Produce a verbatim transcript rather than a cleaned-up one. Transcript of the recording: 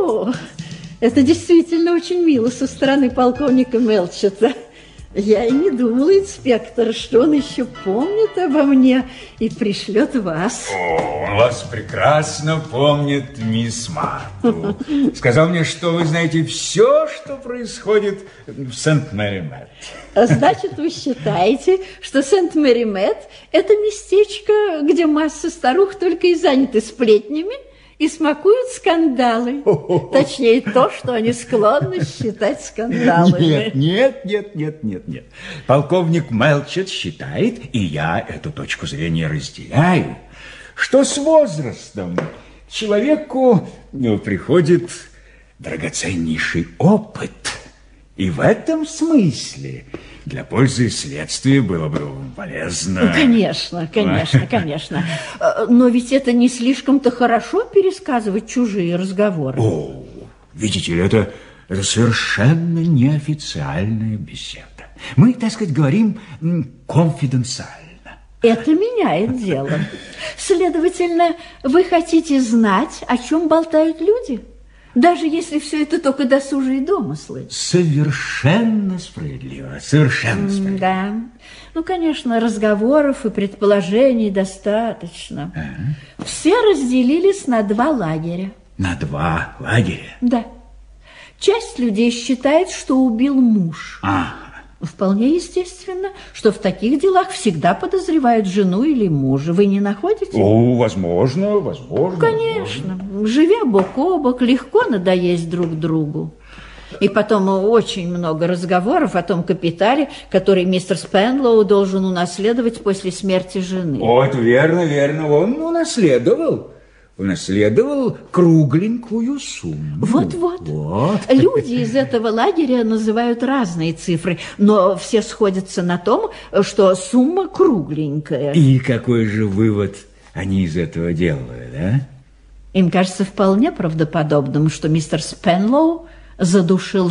О, это действительно очень мило со стороны полковника Мелчета. Я и не думала, инспектор, что он еще помнит обо мне и пришлет вас. О, он вас прекрасно помнит, мисс Мартл. Сказал мне, что вы знаете все, что происходит в Сент-Мэри-Мэтт. Значит, вы считаете, что Сент-Мэри-Мэтт – это местечко, где масса старух только и заняты сплетнями и смакуют скандалы. Точнее, то, что они склонны считать скандалами. Нет, нет, нет, нет, нет, нет. Полковник Мелчет считает, и я эту точку зрения разделяю, что с возрастом человеку ну, приходит драгоценнейший опыт. И в этом смысле для пользы следствия было бы полезно. Ну, конечно, конечно, конечно. Но ведь это не слишком-то хорошо пересказывать чужие разговоры. О, видите ли, это, это совершенно неофициальная беседа. Мы, так сказать, говорим конфиденциально. Это меняет дело. Следовательно, вы хотите знать, о чем болтают люди? Даже если все это только досужие домыслы. Совершенно справедливо, совершенно справедливо. Да. Ну, конечно, разговоров и предположений достаточно. Ага. Все разделились на два лагеря. На два лагеря? Да. Часть людей считает, что убил муж. Ага. Вполне естественно, что в таких делах всегда подозревают жену или мужа. Вы не находите? О, возможно, возможно. Конечно. Возможно. Живя бок о бок, легко надоесть друг другу. И потом очень много разговоров о том капитале, который мистер Спенлоу должен унаследовать после смерти жены. О, это верно, верно. Он унаследовал. Унаследовал кругленькую сумму. Вот-вот. Вот. Люди из этого лагеря называют разные цифры, но все сходятся на том, что сумма кругленькая. И какой же вывод они из этого делают, а? Им кажется вполне правдоподобным, что мистер Спенлоу задушил